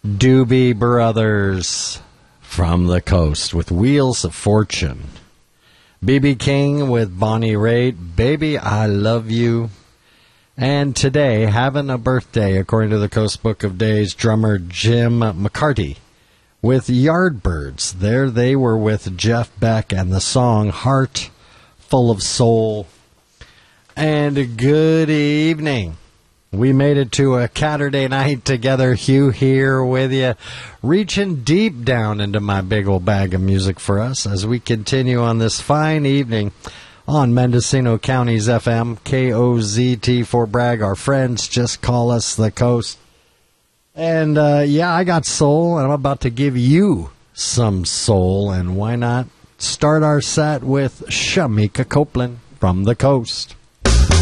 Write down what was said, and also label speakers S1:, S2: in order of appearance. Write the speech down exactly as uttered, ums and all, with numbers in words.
S1: Doobie Brothers from the Coast with Wheels of Fortune. B B King with Bonnie Raitt, Baby I Love You. And today, having a birthday, according to the Coast Book of Days, drummer Jim McCarty with Yardbirds. There they were with Jeff Beck and the song Heart Full of Soul. And good evening. We made it to a Catterday night together. Hugh here with you, reaching deep down into my big old bag of music for us as we continue on this fine evening on Mendocino County's F M, K O Z T for Bragg. Our friends just call us the Coast. And, uh, yeah, I got soul, and I'm about to give you some soul. And why not start our set with Shamika Copeland from the Coast.